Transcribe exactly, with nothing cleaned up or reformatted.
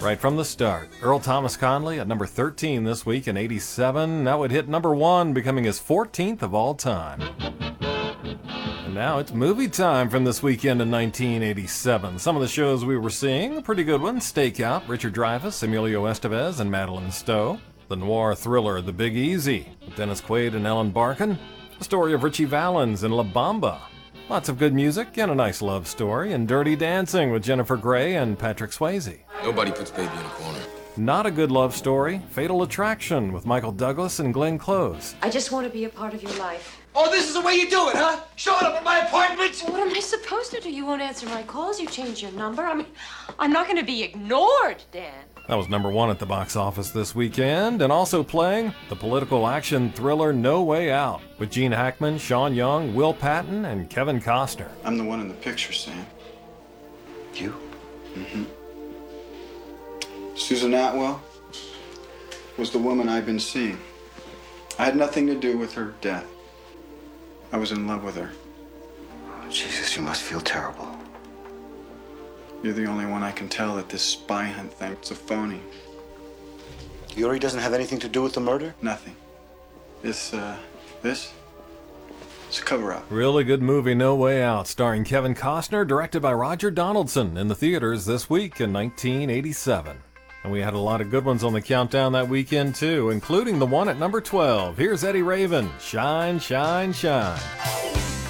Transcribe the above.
Right from the start, Earl Thomas Conley at number thirteen this week in eighty-seven. That would hit number one, becoming his fourteenth of all time. And now it's movie time from this weekend in nineteen eighty-seven. Some of the shows we were seeing, a pretty good one: Stakeout, Richard Dreyfuss, Emilio Estevez, and Madeline Stowe. The noir thriller The Big Easy, with Dennis Quaid and Ellen Barkin. The story of Richie Valens and La Bamba. Lots of good music and a nice love story, and Dirty Dancing with Jennifer Grey and Patrick Swayze. Nobody puts baby in a corner. Not a good love story, Fatal Attraction with Michael Douglas and Glenn Close. I just want to be a part of your life. Oh, this is the way you do it, huh? Showing up at my apartment? What am I supposed to do? You won't answer my calls. You changed your number. I mean, I'm not going to be ignored, Dan. That was number one at the box office this weekend, and also playing the political action thriller No Way Out with Gene Hackman, Sean Young, Will Patton, and Kevin Costner. I'm the one in the picture, Sam. You? Mm-hmm. Susan Atwell was the woman I've been seeing. I had nothing to do with her death. I was in love with her. Oh, Jesus, you must feel terrible. You're the only one I can tell that this spy hunt thing is a phony. Yuri doesn't have anything to do with the murder? Nothing. This, uh, this? It's a cover-up. Really good movie, No Way Out, starring Kevin Costner, directed by Roger Donaldson, in the theaters this week in nineteen eighty-seven. And we had a lot of good ones on the countdown that weekend, too, including the one at number twelve. Here's Eddie Raven, Shine, Shine, Shine.